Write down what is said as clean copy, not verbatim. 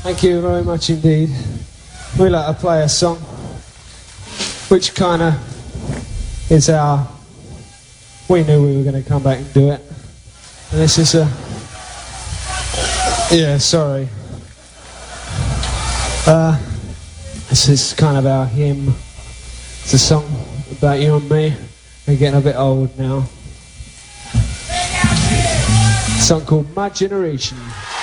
Thank you very much indeed. We like to play a song which kind of is our... We knew we were going to come back and do it. And this is a... Yeah, sorry. This is kind of our hymn. It's a song about you and me. We're getting a bit old now. A song called My Generation.